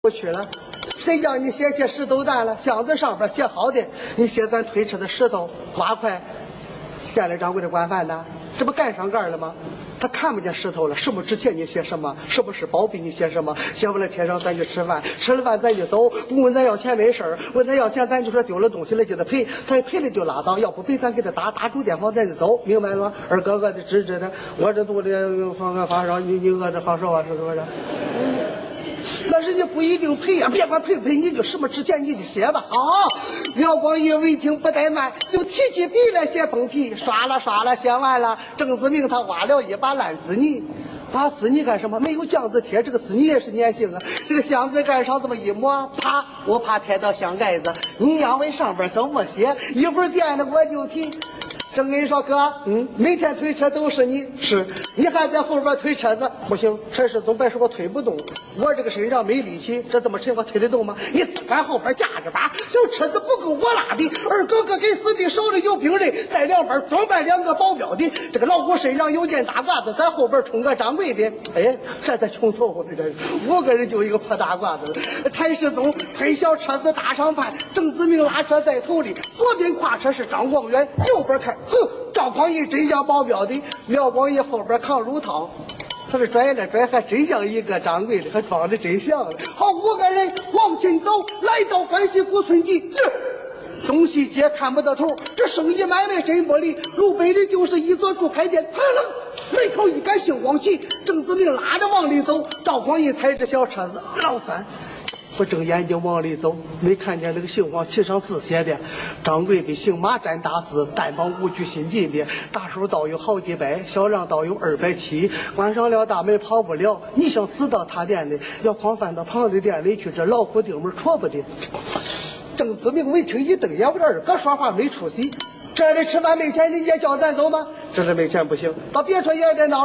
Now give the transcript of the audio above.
不去了。谁叫你写石头蛋了？箱子上边写好的，你写咱推车的石头8块。店里掌柜的管饭呢，这不干上盖了吗？他看不见石头了，什么值钱你写什么，是不是宝贝你写什么？写完了贴上咱就吃饭，吃了饭咱就走，不问咱要钱没事儿，问咱要钱咱就说丢了东西了就得赔，他赔了就拉倒，要不赔咱给他打住电话咱就走，明白了吗？二哥哥的指着他，我这肚里发烧，你饿着好受啊，是不是？那人家不一定赔呀，别管赔不赔，你就什么值钱你就写吧。好，廖光义闻听不怠慢，就提起笔来写封皮，刷了，写完了。郑子明他挖了一把烂丝泥，把丝泥干什么？没有酱子贴，这个丝泥也是粘性啊。这个箱子盖上这么一抹，啪，我怕贴到箱盖子。你要问上边怎么写，一会儿垫的我就提。郑跟你说哥，每天推车都是你，是你还在后边推车子，不行，陈世总白说我推不动，我这个身上没力气，这这么沉我推得动吗？你自个后边架着把，小车子不够我拉的，二哥哥给司机手里有兵刃，在两边装扮2个保镖的，这个老虎身上有件大褂子，在后边冲个掌柜的，哎，这才穷凑合的，这5个人就一个破大褂子。陈世宗推小车子搭上饭，郑子明拉车在头里，左边跨车是张光远，右边开。赵匡胤真像保镖的，廖光义后边扛乳套，他是拽了拽，还真像一个掌柜的，还装的真像了。好，5个人往前走，来到关西古村集，东西街看不到头，这生意买卖真不利。路北的就是一座猪排店，门口一杆杏黄旗，郑子明拉着往里走，赵匡胤踩着小车子，老三。我睁眼睛往里走，没看见那个杏黄旗上字写的掌柜的姓马占大字，单帮5句新进的，大叔倒有好几百，小让倒有270，关上了大门跑不了，你想死到他店里，要狂翻到旁的店里去，这老虎钉门戳不的。郑子明闻听一瞪眼，我这二哥说话没出息，这里吃饭没钱，人家叫咱走吗？这里没钱不行，倒别说也得闹。